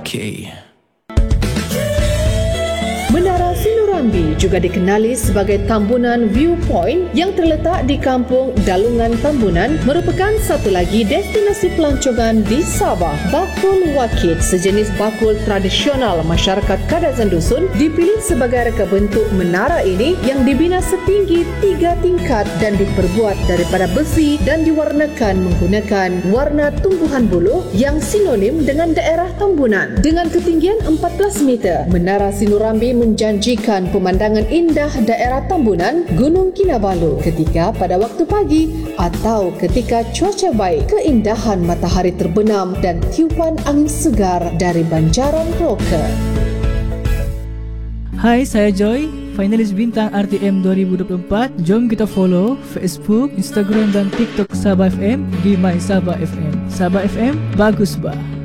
YK. Menara Sinurambi juga dikenali sebagai Tambunan Viewpoint yang terletak di Kampung Dalungan Tambunan merupakan satu lagi destinasi pelancongan di Sabah. Bakul Wakit, sejenis bakul tradisional masyarakat Kadazan Dusun, dipilih sebagai reka bentuk menara ini yang dibina setinggi 3 tingkat dan diperbuat daripada besi dan diwarnakan menggunakan warna tumbuhan buluh yang sinonim dengan daerah Tambunan. Dengan ketinggian 14 meter, Menara Sinurambi menjanjikan pemandangan indah daerah Tambunan, Gunung Kinabalu ketika pada waktu pagi atau ketika cuaca baik, keindahan matahari terbenam dan tiupan angin segar dari Banjaran Roka. Hai, saya Joy, finalis bintang RTM 2024. Jom kita follow Facebook, Instagram dan TikTok Sabah FM di My Sabah FM. Sabah FM, bagus bah.